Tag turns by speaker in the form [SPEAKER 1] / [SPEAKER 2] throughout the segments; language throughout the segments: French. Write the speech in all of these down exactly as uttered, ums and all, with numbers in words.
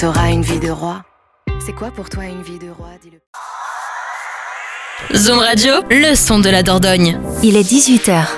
[SPEAKER 1] T'auras une vie de roi. C'est quoi pour toi une vie de roi, dis-le.
[SPEAKER 2] Zoom Radio, le son de la Dordogne.
[SPEAKER 3] Il est dix-huit heures.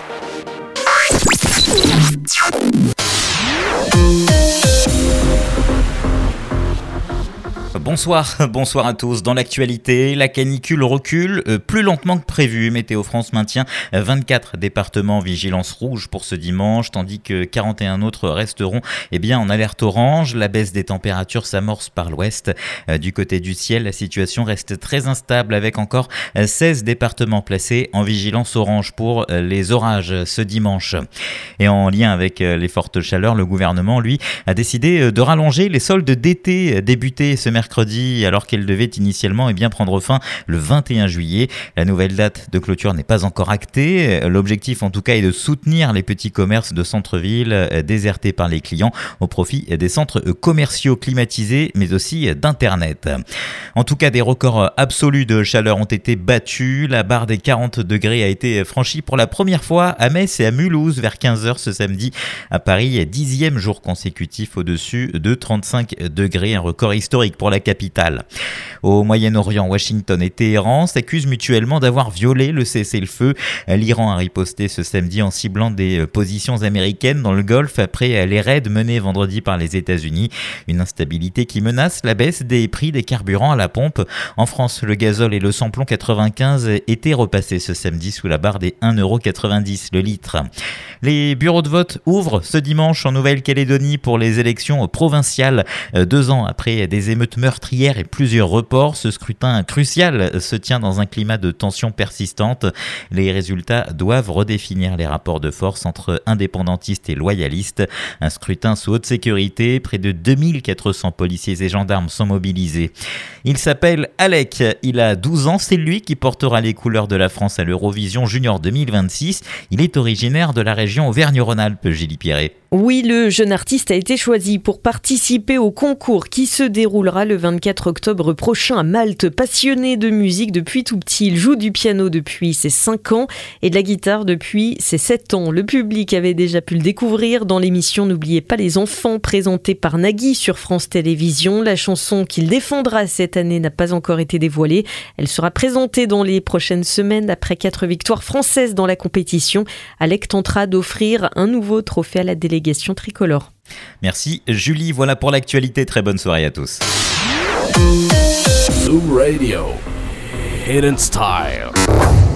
[SPEAKER 4] Bonsoir, bonsoir à tous. Dans l'actualité, la canicule recule euh, plus lentement que prévu. Météo France maintient vingt-quatre départements vigilance rouge pour ce dimanche, tandis que quarante et un autres resteront eh bien, en alerte orange. La baisse des températures s'amorce par l'ouest. Euh, du côté du ciel, la situation reste très instable avec encore euh, seize départements placés en vigilance orange pour euh, les orages ce dimanche. Et en lien avec euh, les fortes chaleurs, le gouvernement, lui, a décidé euh, de rallonger les soldes d'été euh, débutés ce mercredi. mercredi, alors qu'elle devait initialement eh bien, prendre fin le vingt et un juillet. La nouvelle date de clôture n'est pas encore actée. L'objectif, en tout cas, est de soutenir les petits commerces de centre-ville euh, désertés par les clients au profit des centres commerciaux climatisés, mais aussi d'Internet. En tout cas, des records absolus de chaleur ont été battus. La barre des quarante degrés a été franchie pour la première fois à Metz et à Mulhouse vers quinze heures ce samedi. À Paris, dixième jour consécutif au-dessus de trente-cinq degrés, un record historique pour la capitale. Au Moyen-Orient, Washington et Téhéran s'accusent mutuellement d'avoir violé le cessez-le-feu. L'Iran a riposté ce samedi en ciblant des positions américaines dans le Golfe après les raids menés vendredi par les États-Unis. Une instabilité qui menace la baisse des prix des carburants à la pompe. En France, le gazole et le samplon quatre-vingt-quinze étaient repassés ce samedi sous la barre des un euro quatre-vingt-dix le litre. Les bureaux de vote ouvrent ce dimanche en Nouvelle-Calédonie pour les élections provinciales. Deux ans après des émeutes meurtrières et plusieurs reports, ce scrutin crucial se tient dans un climat de tension persistante. Les résultats doivent redéfinir les rapports de force entre indépendantistes et loyalistes. Un scrutin sous haute sécurité, près de deux mille quatre cents policiers et gendarmes sont mobilisés. Il s'appelle Alec, il a douze ans, c'est lui qui portera les couleurs de la France à l'Eurovision Junior deux mille vingt-six. Il est originaire de la région Auvergne-Rhône-Alpes, Julie Pierret.
[SPEAKER 5] Oui, le jeune artiste a été choisi pour participer au concours qui se déroulera le vingt-quatre octobre prochain à Malte. Passionné de musique depuis tout petit, il joue du piano depuis ses cinq ans et de la guitare depuis ses sept ans. Le public avait déjà pu le découvrir dans l'émission N'oubliez pas les enfants, présentée par Nagui sur France Télévisions. La chanson qu'il défendra cette année n'a pas encore été dévoilée. Elle sera présentée dans les prochaines semaines après quatre victoires françaises dans la compétition. Alec tentera d'offrir un nouveau trophée à la délégation tricolore.
[SPEAKER 4] Merci Julie, voilà pour l'actualité, très bonne soirée à tous.
[SPEAKER 6] Zoom Radio, Hidden Style.